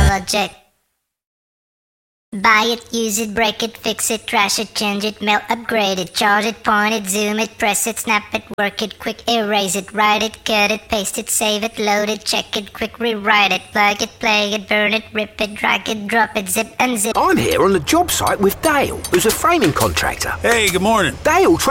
project. Buy it, use it, break it, fix it, trash it, change it, melt, upgrade it, charge it, point it, zoom it, press it, snap it, work it, quick erase it, write it, cut it, paste it, save it, load it, check it, quick rewrite it, plug it, play it, burn it, rip it, drag it, drop it, zip, unzip. I'm here on the job site with Dale, who's a framing contractor. Hey, good morning. Dale